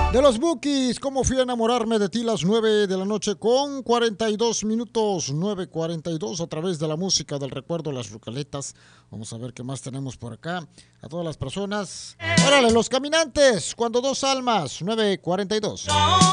De los Bookies, ¿cómo fui a enamorarme de ti? Las 9 de la noche con 42 minutos, 9:42 a través de la música del recuerdo, las rucaletas. Vamos a ver qué más tenemos por acá. A todas las personas. Órale, los caminantes, cuando dos almas, 9:42.